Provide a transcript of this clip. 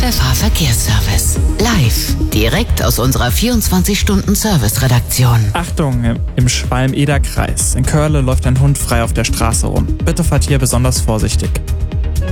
Pfeffer Verkehrsservice. Live, direkt aus unserer 24-Stunden-Service-Redaktion. Achtung, im Schwalm-Eder-Kreis. In Körle läuft ein Hund frei auf der Straße rum. Bitte fahrt hier besonders vorsichtig.